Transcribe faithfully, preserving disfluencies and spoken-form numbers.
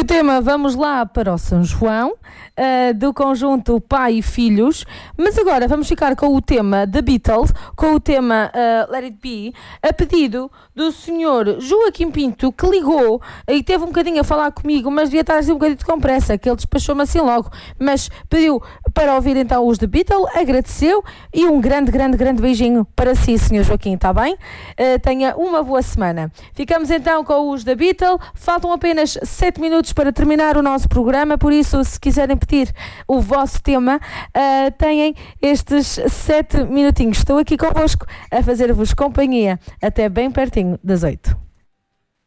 o tema Vamos Lá para o São João, uh, do conjunto Pai e Filhos, mas agora vamos ficar com o tema The Beatles, com o tema uh, Let It Be, a pedido do senhor Joaquim Pinto, que ligou e teve um bocadinho a falar comigo, mas devia estar assim um bocadinho de compressa, que ele despachou-me assim logo, mas pediu para ouvir então os The Beatles, agradeceu e um grande, grande, grande beijinho para si, senhor Joaquim, está bem? Uh, tenha uma boa semana. Ficamos então com os The Beatles, faltam apenas sete minutos para terminar o nosso programa, por isso, se quiserem pedir o vosso tema, uh, têm estes sete minutinhos. Estou aqui convosco a fazer-vos companhia até bem pertinho das oito.